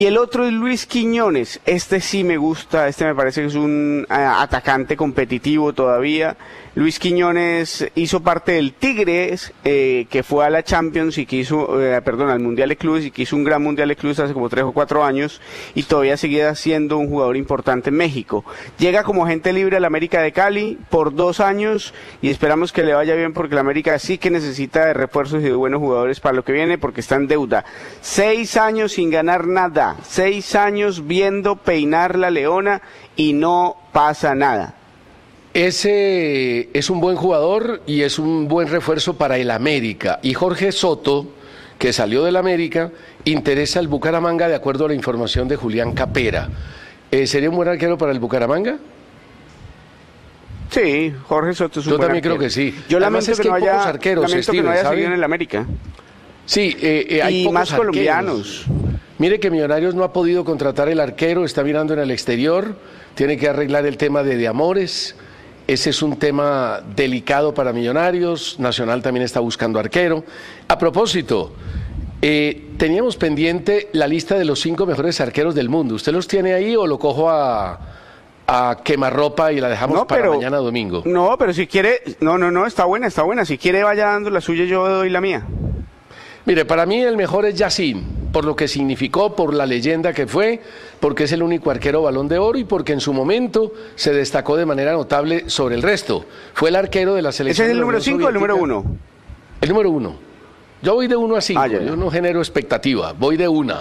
Y el otro es Luis Quiñones. Este sí me gusta, este me parece que es un atacante competitivo todavía. Luis Quiñones hizo parte del Tigres, que fue a la Champions y que hizo, al Mundial de Clubes y que hizo un gran Mundial de Clubes hace como 3 o 4 años y todavía seguía siendo un jugador importante en México. Llega como agente libre al América de Cali por 2 años y esperamos que le vaya bien porque el América sí que necesita de refuerzos y de buenos jugadores para lo que viene porque está en deuda. 6 años sin ganar nada, 6 años viendo peinar la leona y no pasa nada. Ese es un buen jugador y es un buen refuerzo para el América. Y Jorge Soto, que salió del América, interesa al Bucaramanga de acuerdo a la información de Julián Capera. ¿Sería un buen arquero para el Bucaramanga? Sí, Jorge Soto es un Yo buen también arquero. creo que sí. Yo Además lamento es que no haya, pocos arqueros, lamento que no haya seguido en el América. Sí, hay y pocos más arqueros. colombianos. Mire que Millonarios no ha podido contratar el arquero, está mirando en el exterior, tiene que arreglar el tema de Amores. Ese es un tema delicado para Millonarios. Nacional también está buscando arquero. A propósito, teníamos pendiente la lista de los 5 mejores arqueros del mundo. ¿Usted los tiene ahí o lo cojo a quemarropa y la dejamos para mañana domingo? No, pero si quiere, no, está buena. Si quiere vaya dando la suya, yo doy la mía. Mire, para mí el mejor es Yacine, por lo que significó, por la leyenda que fue, porque es el único arquero Balón de Oro y porque en su momento se destacó de manera notable sobre el resto. Fue el arquero de la selección. ¿Ese es el número 5 o el número 1? El número 1. Yo voy de 1 a 5, ya. Yo no genero expectativa, voy de 1.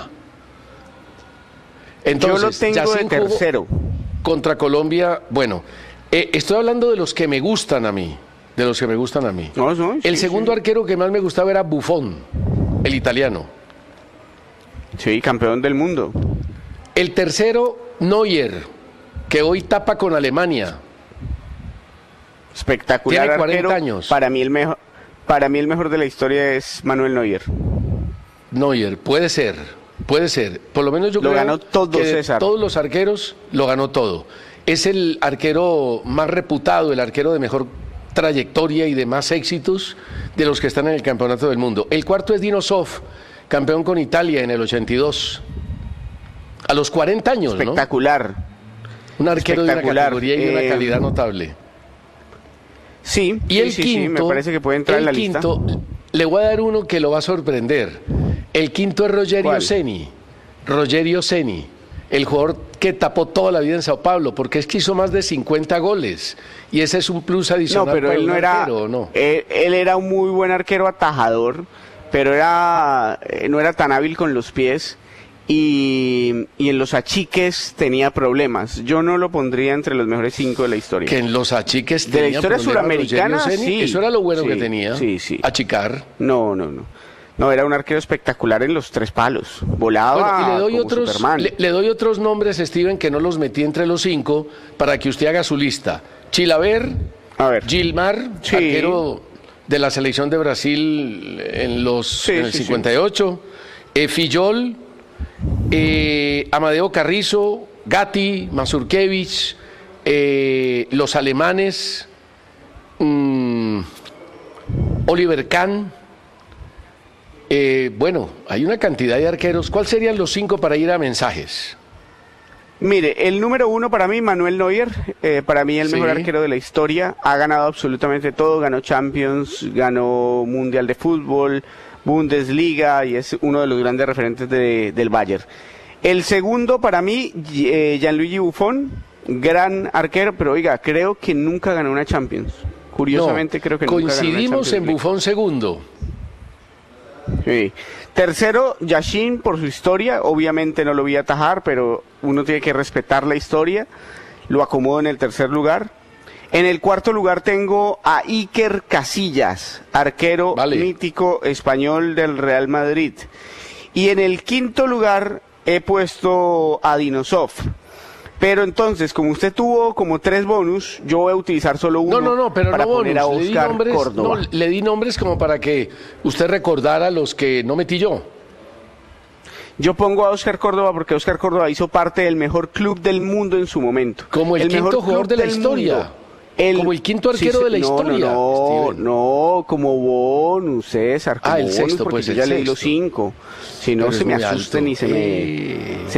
Entonces, yo lo tengo de tercero. Contra Colombia, bueno, estoy hablando de los que me gustan a mí. No, el segundo arquero que más me gustaba era Buffon, el italiano. Sí, campeón del mundo. El tercero, Neuer, que hoy tapa con Alemania. Espectacular. Tiene 40 arquero. años. Para mí el mejor de la historia es Manuel Neuer. Neuer, puede ser. Por lo menos yo creo ganó todo, que de César. todos los arqueros lo ganó todo. Es el arquero más reputado, el arquero de mejor trayectoria y de más éxitos de los que están en el campeonato del mundo. El cuarto es Dino Zoff, campeón con Italia en el 82. A los 40 años, Espectacular. ¿No? Un arquero de una categoría y de una calidad notable. Sí, y el quinto, me parece que puede entrar en la lista. Le voy a dar uno que lo va a sorprender. El quinto es Rogerio Ceni, el jugador que tapó toda la vida en Sao Paulo, porque es que hizo más de 50 goles. Y ese es un plus adicional. No, pero para él no era, arquero, ¿no? Él era un muy buen arquero atajador, pero no era tan hábil con los pies y en los achiques tenía problemas. Yo no lo pondría entre los mejores 5 de la historia. Que en los achiques de la historia suramericana, sí. Eso era lo bueno que tenía. Sí. Achicar. No, era un arquero espectacular en los 3 palos. Volaba y como Superman. Le doy otros nombres, Steven, que no los metí entre los 5 para que usted haga su lista. Chilaver, Gilmar, arquero de la selección de Brasil en el 58, Fillol, Amadeo Carrizo, Gatti, Mazurkiewicz, los alemanes, Oliver Kahn. Bueno, hay una cantidad de arqueros. ¿Cuáles serían los 5 para ir a mensajes? Mire, el número 1 para mí, Manuel Neuer, para mí el mejor arquero de la historia, ha ganado absolutamente todo, ganó Champions, ganó Mundial de Fútbol, Bundesliga y es uno de los grandes referentes del Bayern. El segundo para mí, Gianluigi Buffon, gran arquero, pero oiga, creo que nunca ganó una Champions. Curiosamente creo que nunca ganó una Champions. Coincidimos en Buffon segundo. Sí. Tercero, Yashin por su historia, obviamente no lo vi atajar, pero uno tiene que respetar la historia, lo acomodo en el tercer lugar. En el cuarto lugar tengo a Iker Casillas, arquero mítico español del Real Madrid. Y en el quinto lugar he puesto a Dino Zoff. Pero entonces, como usted tuvo como 3 bonus, yo voy a utilizar solo uno. No, pero para no poner a bonus. Oscar Córdoba. No, le di nombres como para que usted recordara los que no metí yo. Yo pongo a Oscar Córdoba porque Oscar Córdoba hizo parte del mejor club del mundo en su momento. Como el quinto mejor jugador de la historia. Como el quinto arquero de la historia. No, como bonus, César. Como el bonus, sexto, porque pues yo el ya leí sexto. los 5. Si no, Pero se es me muy asusten alto. y se